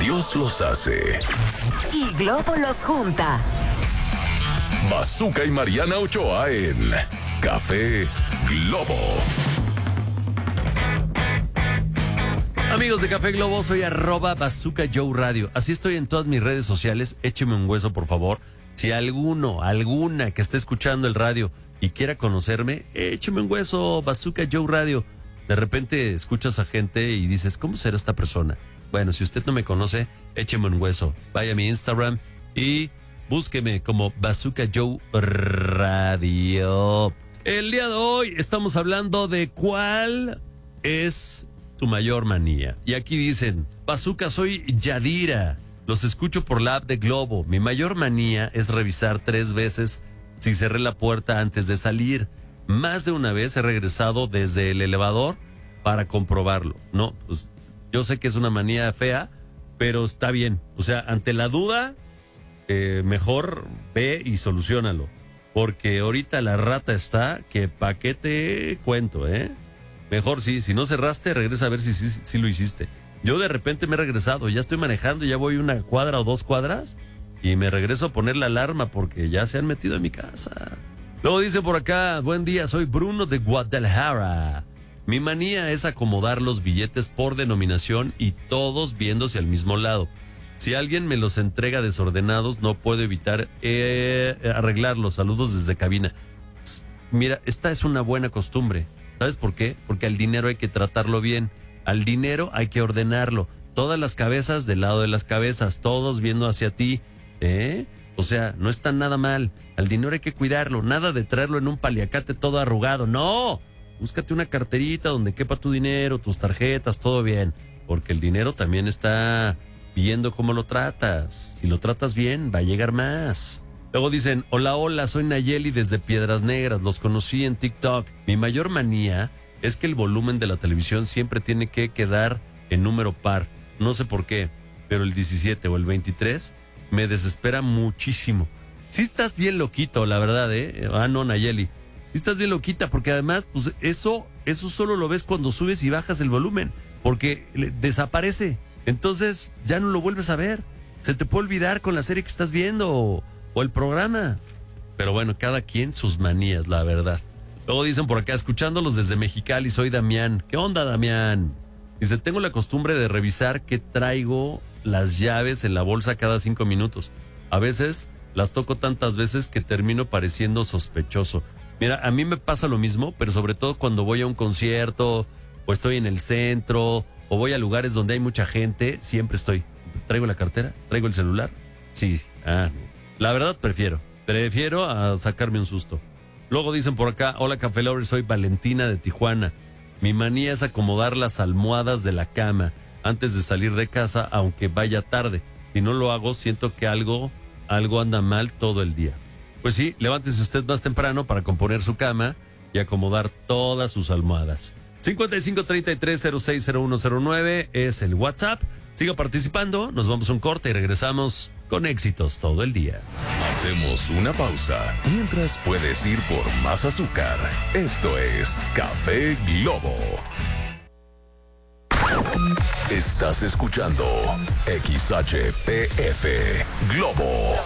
Dios los hace y Globo los junta. Bazooka y Mariana Ochoa en Café Globo. Amigos de Café Globo, soy @Bazooka Joe Radio. Así estoy en todas mis redes sociales. Écheme un hueso, por favor. Si alguna que esté escuchando el radio y quiera conocerme, écheme un hueso, Bazooka Joe Radio. De repente escuchas a gente y dices, ¿cómo será esta persona? Bueno, si usted no me conoce, écheme un hueso. Vaya a mi Instagram y búsqueme como Bazooka Joe Radio. El día de hoy estamos hablando de cuál es tu mayor manía. Y aquí dicen, Bazooka, soy Yadira. Los escucho por la app de Globo. Mi mayor manía es revisar 3 veces si cerré la puerta antes de salir. Más de una vez he regresado desde el elevador para comprobarlo. No, pues yo sé que es una manía fea, pero está bien. O sea, ante la duda, mejor ve y soluciónalo. Porque ahorita la rata está que pa' qué te cuento, ¿eh? Mejor sí, si no cerraste, regresa a ver si lo hiciste. Yo de repente me he regresado, ya estoy manejando, ya voy 1 cuadra o 2 cuadras y me regreso a poner la alarma porque ya se han metido en mi casa. Luego dice por acá, buen día, soy Bruno de Guadalajara. Mi manía es acomodar los billetes por denominación y todos viéndose al mismo lado. Si alguien me los entrega desordenados, no puedo evitar arreglarlos. Saludos desde cabina. Mira, esta es una buena costumbre. ¿Sabes por qué? Porque al dinero hay que tratarlo bien. Al dinero hay que ordenarlo. Todas las cabezas del lado de las cabezas, todos viendo hacia ti. O sea, no está nada mal. Al dinero hay que cuidarlo. Nada de traerlo en un paliacate todo arrugado. ¡No! Búscate una carterita donde quepa tu dinero, tus tarjetas, todo bien. Porque el dinero también está viendo cómo lo tratas. Si lo tratas bien, va a llegar más. Luego dicen, hola, soy Nayeli desde Piedras Negras. Los conocí en TikTok. Mi mayor manía es que el volumen de la televisión siempre tiene que quedar en número par. No sé por qué, pero el 17 o el 23 me desespera muchísimo. Sí estás bien loquito, la verdad, ¿eh? Ah, no, Nayeli. Sí estás bien loquita, porque además, pues eso solo lo ves cuando subes y bajas el volumen, porque desaparece. Entonces, ya no lo vuelves a ver. Se te puede olvidar con la serie que estás viendo o el programa. Pero bueno, cada quien sus manías, la verdad. Luego dicen por acá, escuchándolos desde Mexicali, soy Damián. ¿Qué onda, Damián? Dice, tengo la costumbre de revisar que traigo las llaves en la bolsa cada 5 minutos. A veces las toco tantas veces que termino pareciendo sospechoso. Mira, a mí me pasa lo mismo, pero sobre todo cuando voy a un concierto, o estoy en el centro, o voy a lugares donde hay mucha gente, siempre estoy. ¿Traigo la cartera? ¿Traigo el celular? Sí. La verdad prefiero a sacarme un susto. Luego dicen por acá, hola Café Lovers, soy Valentina de Tijuana. Mi manía es acomodar las almohadas de la cama antes de salir de casa, aunque vaya tarde. Si no lo hago, siento que algo anda mal todo el día. Pues sí, levántese usted más temprano para componer su cama y acomodar todas sus almohadas. 5533-060109 es el WhatsApp. Siga participando, nos vamos a un corte y regresamos con éxitos todo el día. Hacemos una pausa mientras puedes ir por más azúcar. Esto es Café Globo. Estás escuchando XHPF Globo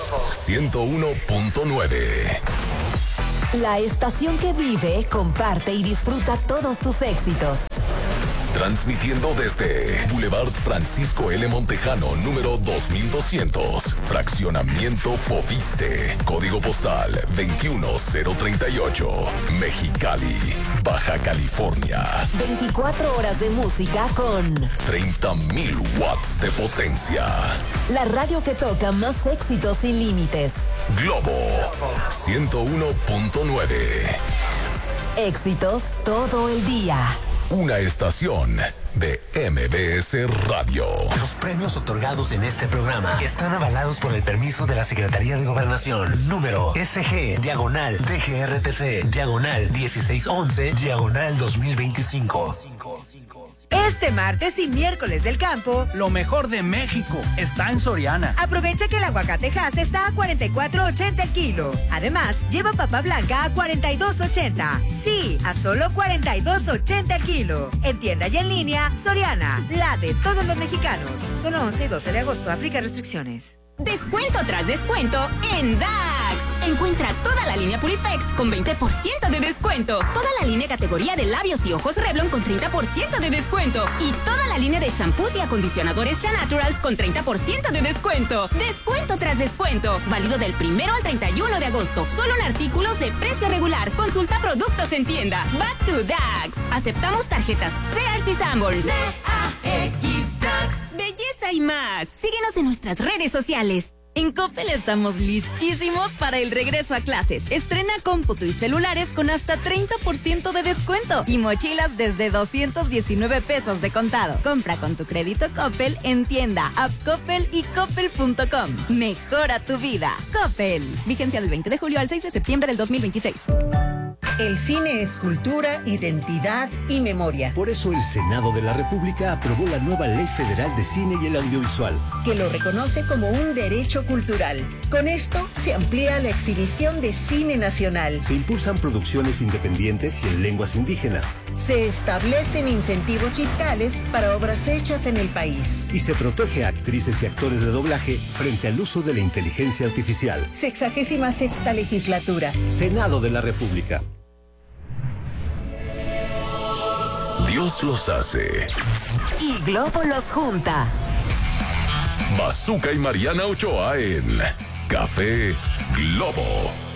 101.9. La estación que vive, comparte y disfruta todos tus éxitos. Transmitiendo desde Boulevard Francisco L. Montejano, número 2200, Fraccionamiento Fobiste, Código Postal 21038, Mexicali, Baja California. 24 horas de música con 30,000 watts de potencia. La radio que toca más éxitos sin límites. Globo 101.9. Éxitos todo el día. Una estación de MBS Radio. Los premios otorgados en este programa están avalados por el permiso de la Secretaría de Gobernación. Número SG/DGRTC/1611/2025. Este martes y miércoles del campo, lo mejor de México está en Soriana. Aprovecha que el aguacate Hass está a $44.80 el kilo. Además, lleva papa blanca a $42.80. Sí, a solo $42.80 el kilo. En tienda y en línea, Soriana, la de todos los mexicanos. Solo 11 y 12 de agosto, aplica restricciones. Descuento tras descuento en DAX. Encuentra toda la línea Purifect con 20% de descuento. Toda la línea categoría de labios y ojos Revlon con 30% de descuento. Y toda la línea de shampoos y acondicionadores Shanaturals con 30% de descuento. Descuento tras descuento. Válido del 1 al 31 de agosto. Solo en artículos de precio regular. Consulta productos en tienda. Back to DAX. Aceptamos tarjetas Sears y Sanborns. DAX DAX. Belleza y más. Síguenos en nuestras redes sociales. En Coppel estamos listísimos para el regreso a clases. Estrena cómputo y celulares con hasta 30% de descuento y mochilas desde 219 pesos de contado. Compra con tu crédito Coppel en tienda, app Coppel y coppel.com. Mejora tu vida. Coppel. Vigencia del 20 de julio al 6 de septiembre del 2026. El cine es cultura, identidad y memoria. Por eso el Senado de la República aprobó la nueva Ley Federal de Cine y el Audiovisual, que lo reconoce como un derecho cultural. Con esto se amplía la exhibición de cine nacional. Se impulsan producciones independientes y en lenguas indígenas. Se establecen incentivos fiscales para obras hechas en el país. Y se protege a actrices y actores de doblaje frente al uso de la inteligencia artificial. 66ª legislatura. Senado de la República. Dios los hace. Y Globo los junta. Bazooka y Mariana Ochoa en Café Globo.